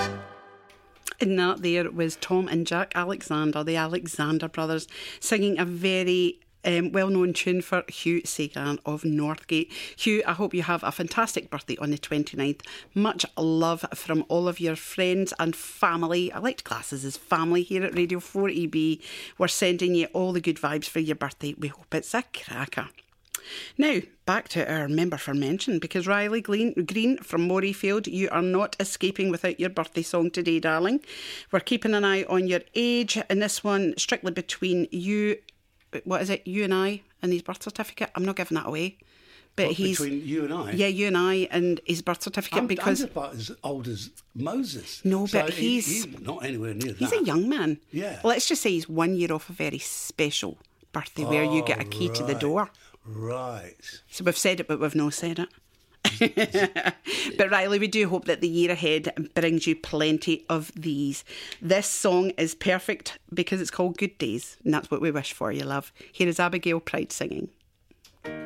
And that there was Tom and Jack Alexander, the Alexander brothers, singing a very well-known tune for Hugh Sagan of Northgate. Hugh, I hope you have a fantastic birthday on the 29th. Much love from all of your friends and family. I like to class as family here at Radio 4EB. We're sending you all the good vibes for your birthday. We hope it's a cracker. Now, back to our member for mention, because Riley Green from Morayfield, you are not escaping without your birthday song today, darling. We're keeping an eye on your age, and this one strictly between you, what is it, you and I, and his birth certificate. I'm not giving that away. But what, he's between you and I? Yeah, you and I, and his birth certificate. Because I'm about as old as Moses. No, so but he's not anywhere near that. He's a young man. Yeah. Let's just say he's 1 year off a very special birthday where you get a key to the door. Right. So we've said it, but we've not said it. But Riley, we do hope that the year ahead brings you plenty of these. This song is perfect because it's called Good Days, and that's what we wish for you, love. Here is Abigail Pride singing.